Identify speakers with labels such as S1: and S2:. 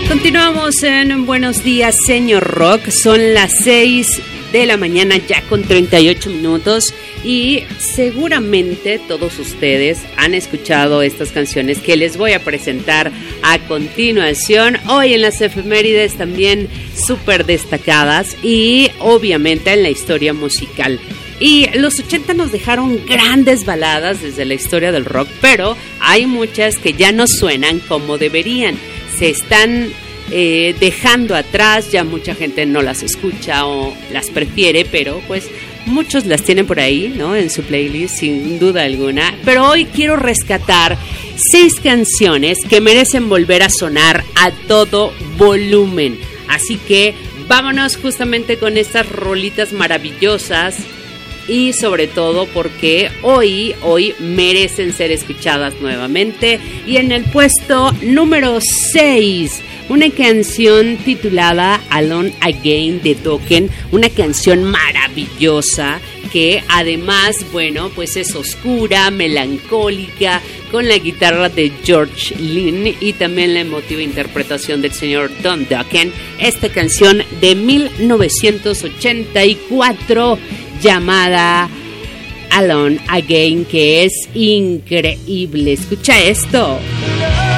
S1: Continuamos en Buenos Días, Señor Rock. Son las 6 de la mañana ya con 38 minutos y seguramente todos ustedes han escuchado estas canciones que les voy a presentar a continuación. Hoy en las efemérides también súper destacadas y obviamente en la historia musical. Y los 80 nos dejaron grandes baladas desde la historia del rock, pero hay muchas que ya no suenan como deberían. Se están dejando atrás, ya mucha gente no las escucha o las prefiere, pero pues muchos las tienen por ahí, ¿no? En su playlist, sin duda alguna. Pero hoy quiero rescatar 6 canciones que merecen volver a sonar a todo volumen. Así que vámonos justamente con estas rolitas maravillosas. Y sobre todo porque hoy merecen ser escuchadas nuevamente. Y en el puesto número 6, una canción titulada Alone Again de Dokken, una canción maravillosa que además, bueno, pues es oscura, melancólica, con la guitarra de George Lynn y también la emotiva interpretación del señor Don Dokken. Esta canción de 1984 llamada Alone Again, que es increíble. Escucha esto.